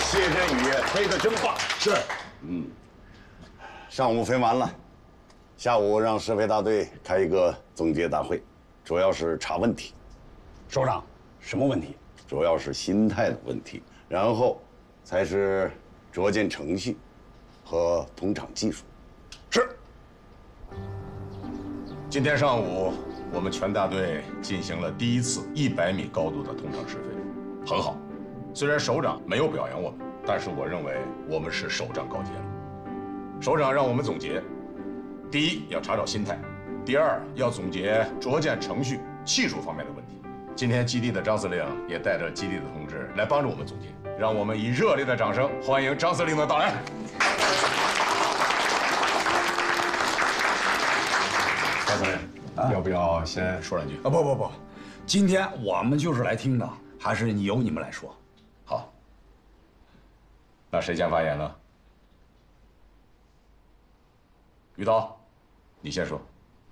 谢振宇飞得真棒。 是， 上午飞完了，下午让试飞大队开一个总结大会，主要是查问题。 首长，什么问题？ 主要是心态的问题，然后才是着舰程序和通场技术。 是。 今天上午，我们全大队进行了第一次100米高度的通场试飞，很好。虽然首长没有表扬我们，但是我认为我们是首长高阶了。首长让我们总结：第一，要查找心态；第二，要总结着舰程序、技术方面的问题。今天基地的张司令也带着基地的同志来帮助我们总结，让我们以热烈的掌声欢迎张司令的到来。张司令，要不要先说两句？ 啊，不，今天我们就是来听的，还是由你们来说。 好，那谁先发言呢？于涛，你先说。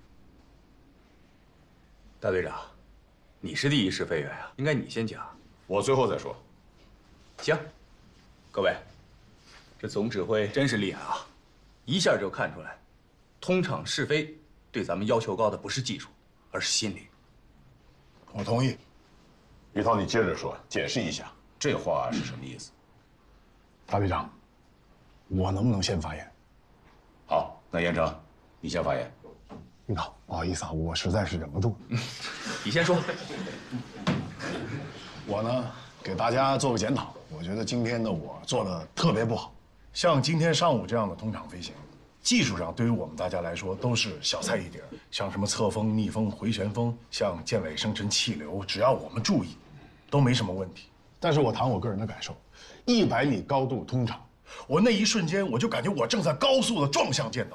大队长，你是第一试飞员呀，应该你先讲。 我最后再说。 行，各位，这总指挥真是厉害啊，一下就看出来，通场试飞对咱们要求高的不是技术，而是心理。 我同意。 于涛，你接着说，解释一下这话是什么意思？ 大队长，我能不能先发言？ 好，那严成，你先发言。 于涛，不好意思啊，我实在是忍不住了。 你先说。 我呢，给大家做个检讨。我觉得今天的我做的特别不好，像今天上午这样的通场飞行，技术上对于我们大家来说都是小菜一碟。像什么侧风、逆风、回旋风，像舰尾生成气流，只要我们注意，都没什么问题。但是我谈我个人的感受，100米高度通场，我那一瞬间我就感觉我正在高速的撞向舰岛。